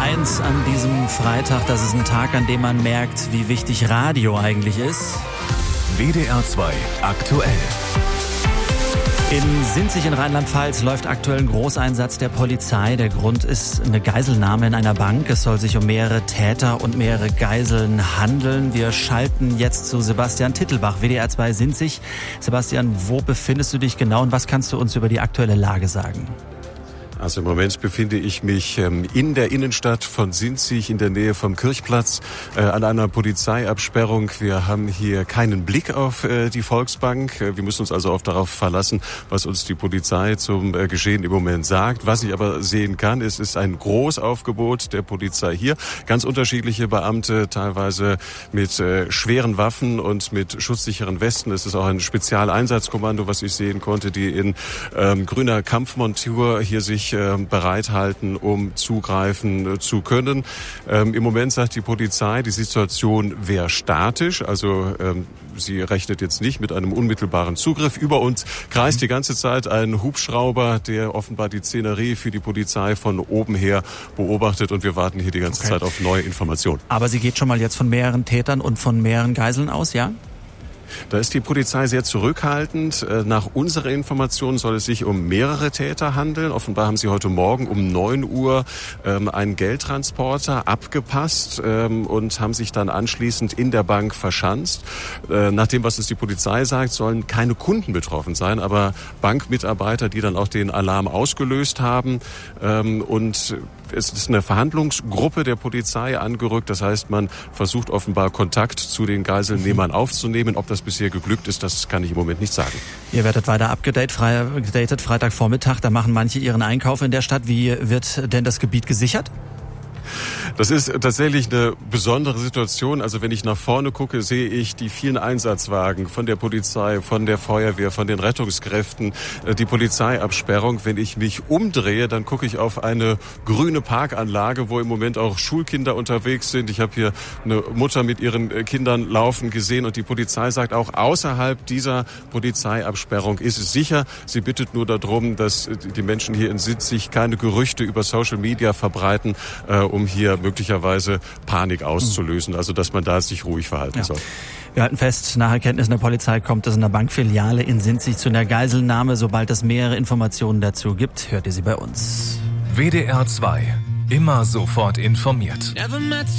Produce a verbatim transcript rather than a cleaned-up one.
eins an diesem Freitag. Das ist ein Tag, an dem man merkt, wie wichtig Radio eigentlich ist. W D R zwei aktuell. In Sinzig in Rheinland-Pfalz läuft aktuell ein Großeinsatz der Polizei. Der Grund ist eine Geiselnahme in einer Bank. Es soll sich um mehrere Täter und mehrere Geiseln handeln. Wir schalten jetzt zu Sebastian Tittelbach, W D R zwei Sinzig. Sebastian, wo befindest du dich genau und was kannst du uns über die aktuelle Lage sagen? Also im Moment befinde ich mich in der Innenstadt von Sinzig, in der Nähe vom Kirchplatz, äh, an einer Polizeiabsperrung. Wir haben hier keinen Blick auf äh, die Volksbank. Wir müssen uns also auch darauf verlassen, was uns die Polizei zum äh, Geschehen im Moment sagt. Was ich aber sehen kann, es ist ein Großaufgebot der Polizei hier. Ganz unterschiedliche Beamte, teilweise mit äh, schweren Waffen und mit schutzsicheren Westen. Es ist auch ein Spezialeinsatzkommando, was ich sehen konnte, die in ähm, grüner Kampfmontur hier sich bereithalten, um zugreifen zu können. Ähm, Im Moment sagt die Polizei, die Situation wäre statisch, also ähm, sie rechnet jetzt nicht mit einem unmittelbaren Zugriff. Über uns kreist die ganze Zeit ein Hubschrauber, der offenbar die Szenerie für die Polizei von oben her beobachtet und wir warten hier die ganze okay. Zeit auf neue Informationen. Aber sie geht schon mal jetzt von mehreren Tätern und von mehreren Geiseln aus, ja? Da ist die Polizei sehr zurückhaltend. Nach unserer Information soll es sich um mehrere Täter handeln. Offenbar haben sie heute Morgen um neun Uhr ähm, einen Geldtransporter abgepasst ähm, und haben sich dann anschließend in der Bank verschanzt. Äh, nach dem, was uns die Polizei sagt, sollen keine Kunden betroffen sein, aber Bankmitarbeiter, die dann auch den Alarm ausgelöst haben. Ähm, und es ist eine Verhandlungsgruppe der Polizei angerückt. Das heißt, man versucht offenbar Kontakt zu den Geiselnehmern aufzunehmen. Ob das bisher geglückt ist, das kann ich im Moment nicht sagen. Ihr werdet weiter abgedatet, Freitagvormittag. Da machen manche ihren Einkauf in der Stadt. Wie wird denn das Gebiet gesichert? Das ist tatsächlich eine besondere Situation. Also wenn ich nach vorne gucke, sehe ich die vielen Einsatzwagen von der Polizei, von der Feuerwehr, von den Rettungskräften, die Polizeiabsperrung. Wenn ich mich umdrehe, dann gucke ich auf eine grüne Parkanlage, wo im Moment auch Schulkinder unterwegs sind. Ich habe hier eine Mutter mit ihren Kindern laufen gesehen und die Polizei sagt, auch außerhalb dieser Polizeiabsperrung ist es sicher. Sie bittet nur darum, dass die Menschen hier in Sinzig keine Gerüchte über Social Media verbreiten, äh, um hier möglicherweise Panik auszulösen, also dass man da sich ruhig verhalten ja. soll. Wir halten fest, nach Erkenntnissen der Polizei kommt es in der Bankfiliale in Sinzig zu einer Geiselnahme. Sobald es mehrere Informationen dazu gibt, hört ihr sie bei uns. W D R zwei. Immer sofort informiert.